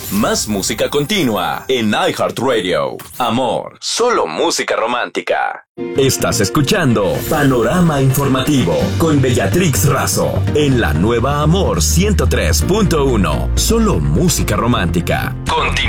Más música continua en iHeartRadio. Amor, solo música romántica. Estás escuchando Panorama Informativo con Bellatrix Razo en la nueva Amor 103.1. Solo música romántica. Continúa.